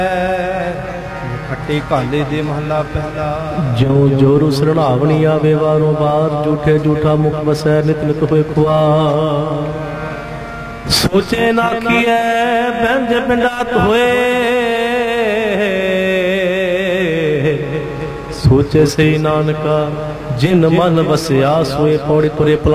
ਖੱਟੀ ਕਾਲੇ ਦੇ ਮਹੱਲਾ ਪਹਿਲਾ। ਜਿਉ ਜੋਰੂ ਸਰਣਾਵਣੀ ਆਵੇ ਵਾਰੋਂ ਵਾਰ, ਝੂਠੇ ਝੂਠਾ ਮੁਖ ਵਸੈ ਨਿਤ ਨਿਤ ਹੋਏ ਖੁਆਰ। ਸੋਚੇ ਨਾ ਕੀਐ ਬੰਜ ਪਿੰਡਾਤ ਹੋਏ, ਸੋਚੇ ਸਹੀ ਨਾਨਕਾ ਜਿਨ ਮਨ ਵਸਿਆ ਸੋਏ। ਪੌੜੀ ਤੁਰੇ